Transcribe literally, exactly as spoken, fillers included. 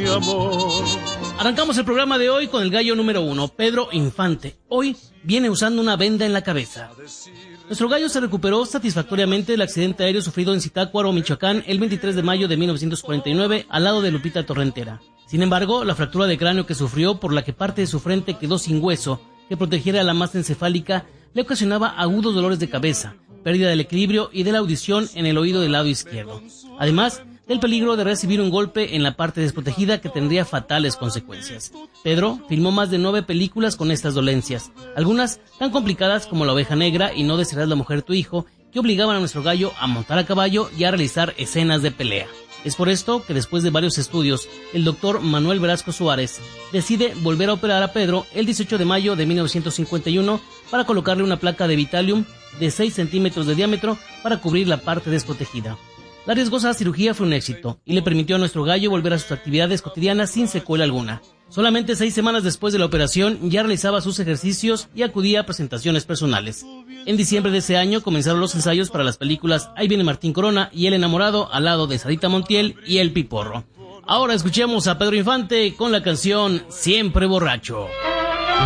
mi amor. Arrancamos el programa de hoy con el gallo número uno, Pedro Infante. Hoy viene usando una venda en la cabeza. Nuestro gallo se recuperó satisfactoriamente del accidente aéreo sufrido en Zitácuaro, Michoacán, el veintitrés de mayo de mil novecientos cuarenta y nueve, al lado de Lupita Torrentera. Sin embargo, la fractura de cráneo que sufrió, por la que parte de su frente quedó sin hueso que protegiera la masa encefálica, le ocasionaba agudos dolores de cabeza, pérdida del equilibrio y de la audición en el oído del lado izquierdo. Además del peligro de recibir un golpe en la parte desprotegida que tendría fatales consecuencias. Pedro filmó más de nueve películas con estas dolencias, algunas tan complicadas como La oveja negra y No desearás la mujer tu hijo, que obligaban a nuestro gallo a montar a caballo y a realizar escenas de pelea. Es por esto que después de varios estudios, el doctor Manuel Velasco Suárez decide volver a operar a Pedro el dieciocho de mayo de mil novecientos cincuenta y uno para colocarle una placa de Vitalium de seis centímetros de diámetro para cubrir la parte desprotegida. La riesgosa cirugía fue un éxito y le permitió a nuestro gallo volver a sus actividades cotidianas sin secuela alguna. Solamente seis semanas después de la operación ya realizaba sus ejercicios y acudía a presentaciones personales. En diciembre de ese año comenzaron los ensayos para las películas Ahí viene Martín Corona y El enamorado, al lado de Sarita Montiel y El Piporro. Ahora escuchemos a Pedro Infante con la canción Siempre borracho.